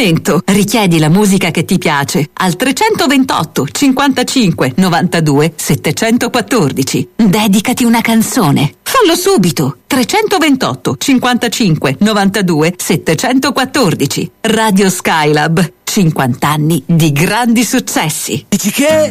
momento. Richiedi la musica che ti piace al 328 55 92 714. Dedicati una canzone. Fallo subito. 328 55 92 714. Radio Skylab. 50 anni di grandi successi. Dici che?